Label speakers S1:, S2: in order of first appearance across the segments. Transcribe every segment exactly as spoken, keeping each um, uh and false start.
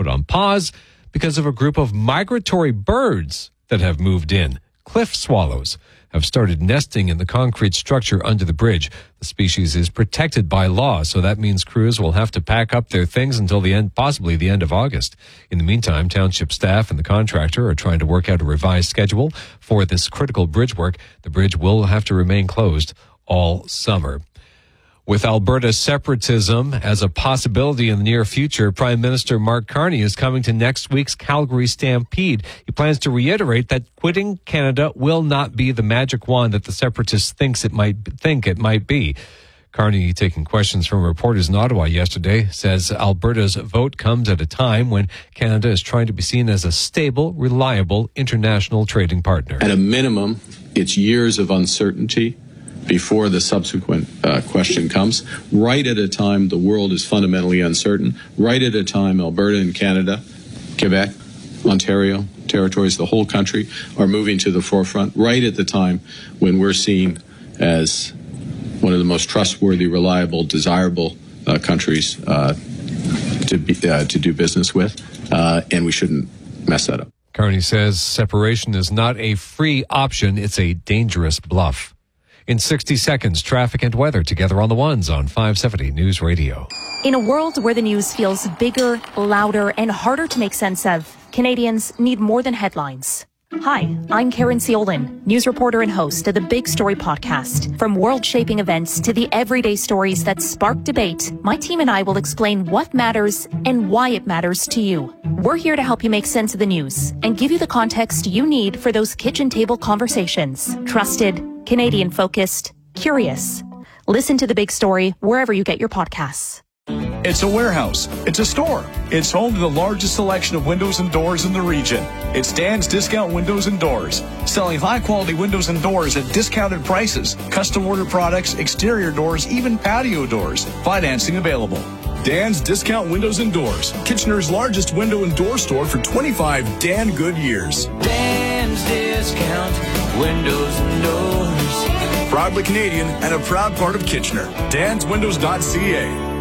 S1: put on pause because of a group of migratory birds that have moved in. Cliff swallows have started nesting in the concrete structure under the bridge. The species is protected by law, so that means crews will have to pack up their things until the end, possibly the end of August. In the meantime, township staff and the contractor are trying to work out a revised schedule for this critical bridge work. The bridge will have to remain closed all summer. With Alberta separatism as a possibility in the near future, Prime Minister Mark Carney is coming to next week's Calgary Stampede. He plans to reiterate that quitting Canada will not be the magic wand that the separatists thinks it might think it might be. Carney, taking questions from reporters in Ottawa yesterday, says Alberta's vote comes at a time when Canada is trying to be seen as a stable, reliable international trading partner.
S2: At a minimum, it's years of uncertainty before the subsequent uh, question comes, right at a time the world is fundamentally uncertain, right at a time Alberta and Canada, Quebec, Ontario, territories, the whole country are moving to the forefront, right at the time when we're seen as one of the most trustworthy, reliable, desirable uh, countries uh, to, be, uh, to do business with, uh, and we shouldn't mess that up.
S1: Carney says separation is not a free option, it's a dangerous bluff. In sixty seconds, traffic and weather together on the ones on five seventy News Radio.
S3: In a world where the news feels bigger, louder, and harder to make sense of, Canadians need more than headlines. Hi, I'm Karen Ciolin, news reporter and host of the Big Story podcast. From world-shaping events to the everyday stories that spark debate, my team and I will explain what matters and why it matters to you. We're here to help you make sense of the news and give you the context you need for those kitchen table conversations. Trusted, Canadian-focused, curious. Listen to The Big Story wherever you get your podcasts.
S4: It's a warehouse. It's a store. It's home to the largest selection of windows and doors in the region. It's Dan's Discount Windows and Doors, selling high-quality windows and doors at discounted prices, custom-ordered products, exterior doors, even patio doors. Financing available. Dan's Discount Windows and Doors, Kitchener's largest window and door store for twenty-five Dan good years.
S5: Dan's Discount Windows and Doors.
S4: Proudly Canadian and a proud part of Kitchener. dans windows dot c a.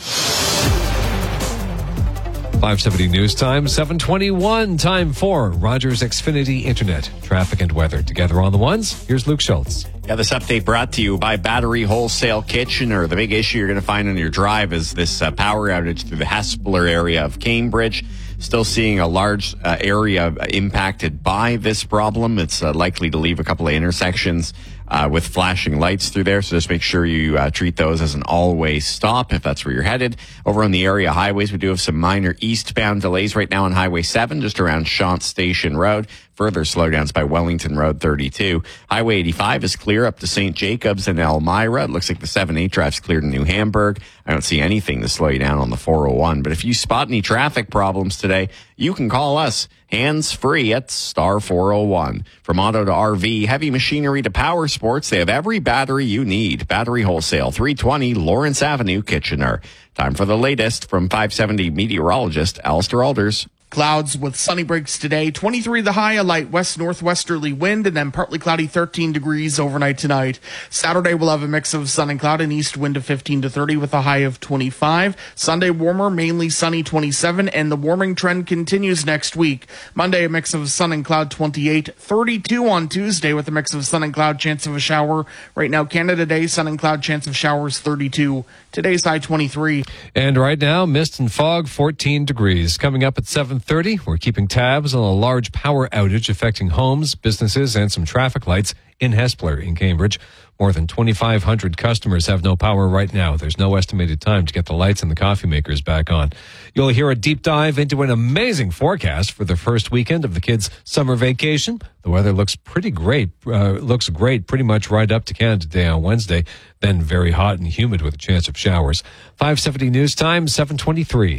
S1: five seventy News Time, seven twenty-one. Time for Rogers Xfinity Internet. Traffic and weather together on the ones. Here's Luke Schultz.
S6: Yeah, this update brought to you by Battery Wholesale Kitchener. The big issue you're going to find on your drive is this uh, power outage through the Hespeler area of Cambridge. Still seeing a large uh, area impacted by this problem. It's uh, likely to leave a couple of intersections uh, with flashing lights through there. So just make sure you uh, treat those as an all-way stop if that's where you're headed. Over on the area highways, we do have some minor eastbound delays right now on Highway seven, just around Shant Station Road. Further slowdowns by Wellington Road thirty-two. Highway eighty-five is clear up to Saint Jacobs and Elmira. It looks like the seven eight drive's cleared in New Hamburg. I don't see anything to slow you down on the four oh one. But if you spot any traffic problems today, you can call us hands-free at star four oh one. From auto to R V, heavy machinery to power sports, they have every battery you need. Battery Wholesale, three twenty Lawrence Avenue, Kitchener. Time for the latest from five seventy meteorologist Alistair Alders.
S7: Clouds with sunny breaks today. twenty-three the high, a light west-northwesterly wind, and then partly cloudy, thirteen degrees overnight tonight. Saturday we'll have a mix of sun and cloud, and east wind of fifteen to thirty with a high of twenty-five. Sunday warmer, mainly sunny, twenty-seven, and the warming trend continues next week. Monday a mix of sun and cloud, twenty-eight. thirty-two on Tuesday with a mix of sun and cloud, chance of a shower. Right now, Canada Day, sun and cloud, chance of showers, thirty-two. Today's high, twenty-three.
S1: And right now, mist and fog, fourteen degrees. Coming up at seven thirty, we're keeping tabs on a large power outage affecting homes, businesses, and some traffic lights in Hespeler in Cambridge. More than twenty-five hundred customers have no power right now. There's no estimated time to get the lights and the coffee makers back on. You'll hear a deep dive into an amazing forecast for the first weekend of the kids' summer vacation. The weather looks pretty great, uh, looks great pretty much right up to Canada Day on Wednesday, then very hot and humid with a chance of showers. five seventy News Time, seven twenty-three.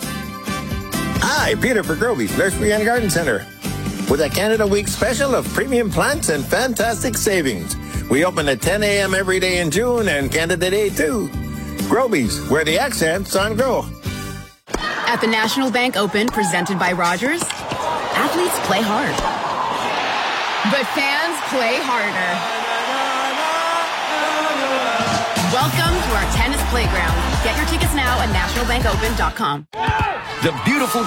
S8: Hi, Peter for Groby's Nursery and Garden Center with a Canada Week special of premium plants and fantastic savings. We open at ten a.m. every day in June and Canada Day too. Groby's, where the accent's on grow.
S9: At the National Bank Open, presented by Rogers, athletes play hard, but fans play harder. Welcome to our tennis playground. Get your tickets now at national bank open dot com.
S4: The beautiful